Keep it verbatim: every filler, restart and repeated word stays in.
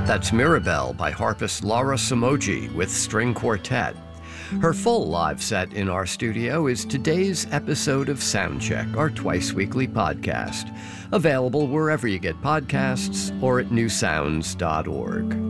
That's Mirabelle by harpist Laura Samoji with string quartet. Her full live set in our studio is today's episode of Soundcheck, our twice-weekly podcast, available wherever you get podcasts or at new sounds dot org.